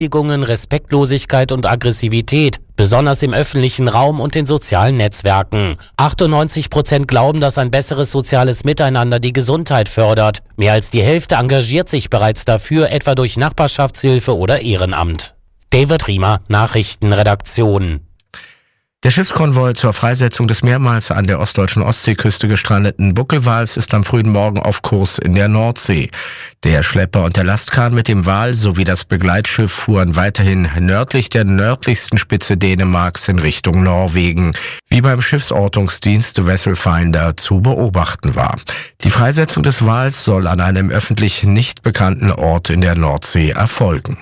Beleidigungen, Respektlosigkeit und Aggressivität, besonders im öffentlichen Raum und in sozialen Netzwerken. 98% glauben, dass ein besseres soziales Miteinander die Gesundheit fördert. Mehr als die Hälfte engagiert sich bereits dafür, etwa durch Nachbarschaftshilfe oder Ehrenamt. David Riemer, Nachrichtenredaktion. Der Schiffskonvoi zur Freisetzung des mehrmals an der ostdeutschen Ostseeküste gestrandeten Buckelwals ist am frühen Morgen auf Kurs in der Nordsee. Der Schlepper und der Lastkahn mit dem Wal sowie das Begleitschiff fuhren weiterhin nördlich der nördlichsten Spitze Dänemarks in Richtung Norwegen, wie beim Schiffsortungsdienst Vessel Finder zu beobachten war. Die Freisetzung des Wals soll an einem öffentlich nicht bekannten Ort in der Nordsee erfolgen.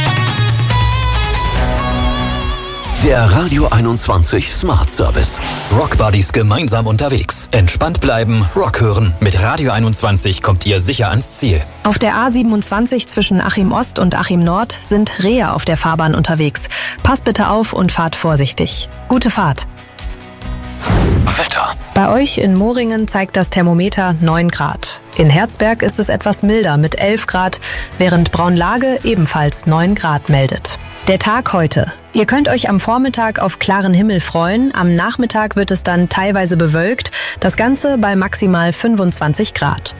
Der Radio 21 Smart Service. Rock Buddies gemeinsam unterwegs. Entspannt bleiben, Rock hören. Mit Radio 21 kommt ihr sicher ans Ziel. Auf der A27 zwischen Achim Ost und Achim Nord sind Rehe auf der Fahrbahn unterwegs. Passt bitte auf und fahrt vorsichtig. Gute Fahrt. Wetter. Bei euch in Moringen zeigt das Thermometer 9 Grad. In Herzberg ist es etwas milder mit 11 Grad, während Braunlage ebenfalls 9 Grad meldet. Der Tag heute. Ihr könnt euch am Vormittag auf klaren Himmel freuen. Am Nachmittag wird es dann teilweise bewölkt. Das Ganze bei maximal 25 Grad.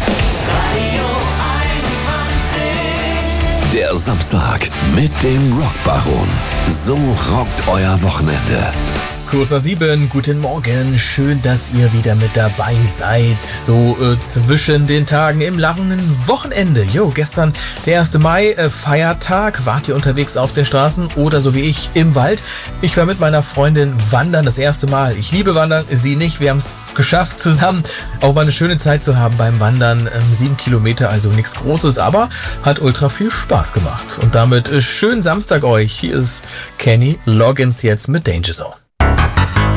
Der Samstag mit dem Rockbaron. So rockt euer Wochenende. Kurs nach 7, guten Morgen, schön, dass ihr wieder mit dabei seid, so zwischen den Tagen im langen Wochenende. Gestern der 1. Mai, Feiertag, wart ihr unterwegs auf den Straßen oder so wie ich im Wald? Ich war mit meiner Freundin wandern, das erste Mal. Ich liebe Wandern, sie nicht, wir haben es geschafft zusammen, auch mal eine schöne Zeit zu haben beim Wandern. 7 Kilometer, also nichts Großes, aber hat ultra viel Spaß gemacht. Und damit schönen Samstag euch, hier ist Kenny Loggins jetzt mit Danger Zone.